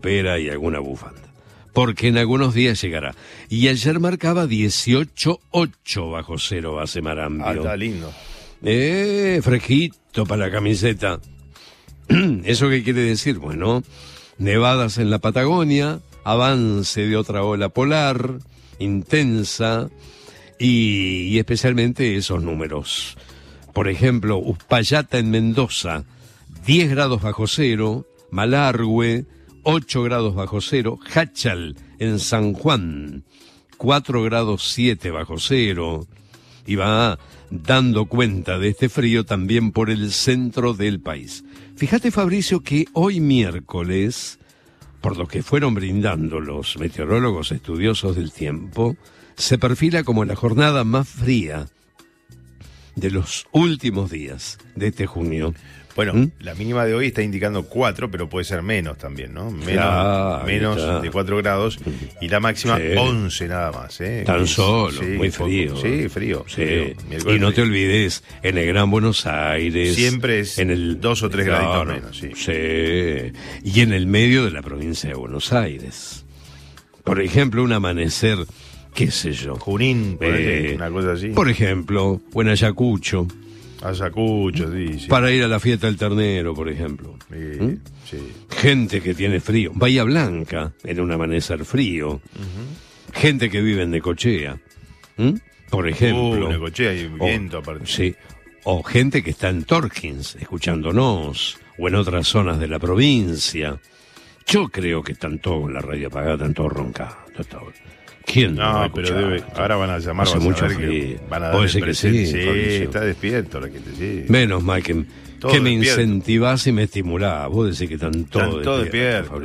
campera y alguna bufanda. Porque en algunos días llegará. Y ayer marcaba 18,8 bajo cero hace Marambio. Está lindo. Fresquito para la camiseta. ¿Eso qué quiere decir? Bueno, nevadas en la Patagonia, avance de otra ola polar, intensa, y especialmente esos números. Por ejemplo, Uspallata en Mendoza, 10 grados bajo cero, Malargüe, 8 grados bajo cero, Háchal en San Juan, 4 grados 7 bajo cero, y va dando cuenta de este frío también por el centro del país. Fíjate, Fabricio, que hoy miércoles, por lo que fueron brindando los meteorólogos estudiosos del tiempo, se perfila como la jornada más fría de los últimos días de este junio. Bueno, la mínima de hoy está indicando 4, pero puede ser menos también, ¿no? Menos de 4 grados. Y la máxima 11 nada más, ¿eh? Tan solo, muy frío. Sí, frío. Sí. Y no te olvides, en el Gran Buenos Aires... Siempre es en el 2 o 3 graditos menos, sí. Sí. Y en el medio de la provincia de Buenos Aires. Por ejemplo, un amanecer, qué sé yo. Junín, una cosa así. Por ejemplo, o en Ayacucho. Ayacucho, sí. Para ir a la fiesta del ternero, por ejemplo. Sí. Gente que tiene frío. Bahía Blanca, en un amanecer frío. Gente que vive en Necochea. Por ejemplo. Necochea y viento aparte. Sí. O gente que está en Torkins, escuchándonos. O en otras zonas de la provincia. Yo creo que están todos con la radio apagada, están todos roncando. ¿Quién no, pero ahora van a llamar, hace mucho que van a dar el presente. Sí, está despierto la gente, sí. Menos mal que me incentivás y me estimulás. Vos decís que están todos despiertos.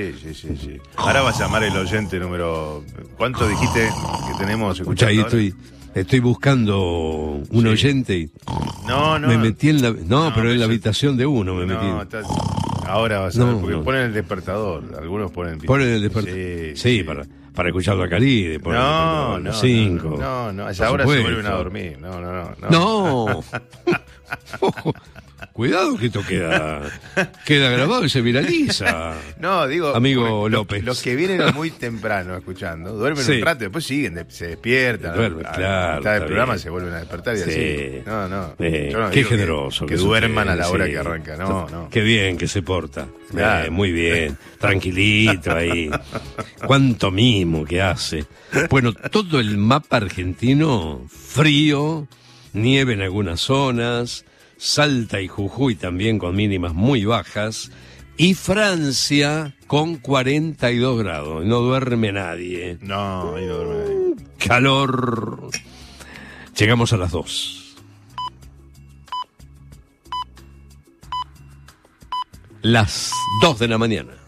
Sí. Ahora va a llamar el oyente número... ¿Cuánto dijiste que tenemos escuchando? Escuchá, estoy buscando un oyente y... No. Me metí en la... No, pero en la habitación de uno me metí. Ahora vas a ver, porque ponen el despertador. Algunos ponen... Ponen el despertador. Sí, para escucharlo a Caride. No, a las 5. No, a esa hora se vuelven a dormir. No. Cuidado que esto queda grabado y se viraliza. No, digo, amigo López. Los que vienen muy temprano escuchando, duermen un rato, después siguen, se despiertan. Duermen, claro. A mitad del programa se vuelven a despertar y así. No. Qué generoso. Que duerman a la hora que arranca. No. Qué bien que se porta. Claro. Muy bien. Tranquilito ahí. Cuánto mimo que hace. Bueno, todo el mapa argentino, frío, nieve en algunas zonas. Salta y Jujuy también con mínimas muy bajas, y Francia con 42 grados. No duerme nadie. No, ahí no duerme nadie. Calor. Llegamos a las 2. Las 2 de la mañana.